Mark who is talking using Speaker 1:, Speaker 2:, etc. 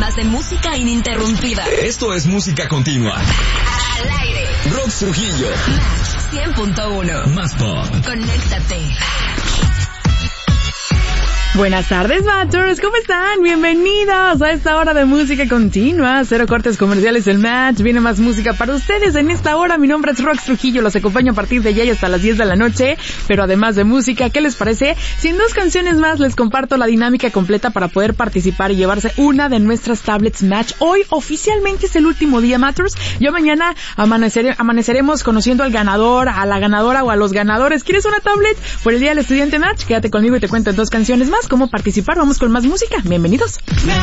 Speaker 1: más de música ininterrumpida.
Speaker 2: Esto es música continua.
Speaker 1: Al aire.
Speaker 2: Rox Trujillo.
Speaker 1: Match 100.1.
Speaker 2: Más pop.
Speaker 1: Conéctate.
Speaker 3: Buenas tardes, Matchers, ¿cómo están? Bienvenidos a esta hora de música continua, cero cortes comerciales el Match, viene más música para ustedes en esta hora. Mi nombre es Rox Trujillo, los acompaño a partir de ya y hasta las 10 de la noche, pero además de música, ¿qué les parece? Si en 2 canciones más les comparto la dinámica completa para poder participar y llevarse una de nuestras tablets Match. Hoy oficialmente es el último día, Matchers. Yo mañana amaneceremos conociendo al ganador, a la ganadora o a los ganadores. ¿Quieres una tablet por el Día del Estudiante Match? Quédate conmigo y te cuento en 2 canciones más cómo participar. Vamos con más música. Bienvenidos.